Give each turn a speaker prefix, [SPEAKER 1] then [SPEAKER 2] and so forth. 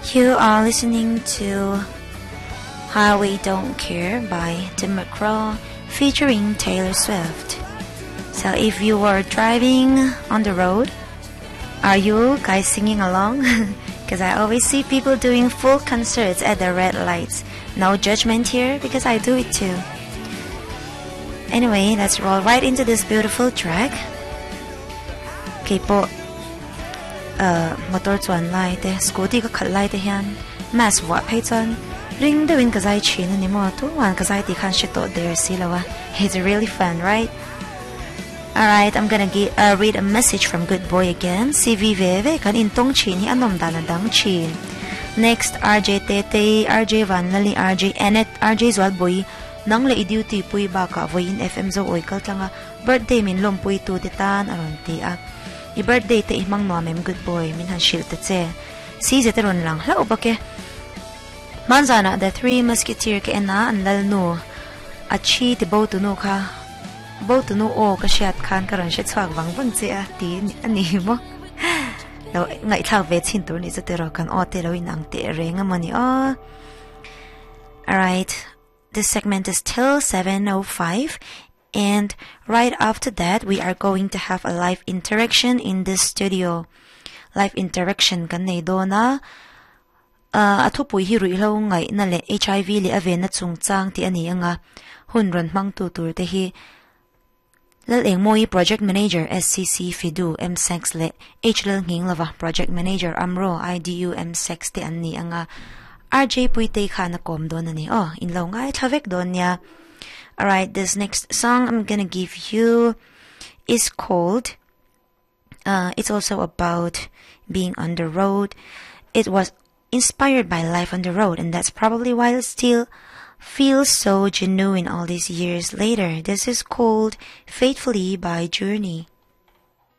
[SPEAKER 1] You are listening to Highway Don't Care by Tim McGraw featuring Taylor Swift. So if you are driving on the road, are you guys singing along? Because I always see people doing full concerts at the red lights. No judgment here because I do it too. Anyway, let's roll right into this beautiful track. Okay po. Motor chuan lai te scooty ka khat lai te hian mass wa phei chuan ring de win ka zai chin ani mo tu wan ka zai ti khan shi to there si lawa. It's really fun, right? Alright, I'm gonna read a message from Good Boy again. CV veve kan in tong chin hi anom dana dang chin. Next, RJ Tete, RJ Van Lali, RJ Enet, RJ Zwal Boy nang le duty pui ba ka voin FM zo oi kal tanga birthday min lom pui tu titan aron ti a i-birthday te imang noamem Good Boy min han shil te che si zeteron lang la ubake manzana the three musketeer ke na anlal nu achi ti bo tu nu kha bo tu nu o ka shat khan karon she chwak wang che a ti ani mo lo ngai thak ve chin tur ni zetero kan o te lo inang te renga mani o. Alright, this segment is till 7:05. And right after that, we are going to have a live interaction in this studio. Live interaction kan nei do na atupui hi rui lo ngai na le HIV le ave na chung chang ti ani anga hun ron mang tu tur te hi lal eng moi project manager SCC Fidu M6 le H lal nging lava project manager Amro IDU M6 te ani anga RJ pui te khana kom don ani in lo ngai thavek don ya. Alright, this next song I'm gonna give you is called, it's also about being on the road. It was inspired by life on the road, and that's probably why it still feels so genuine all these years later. This is called Faithfully by Journey.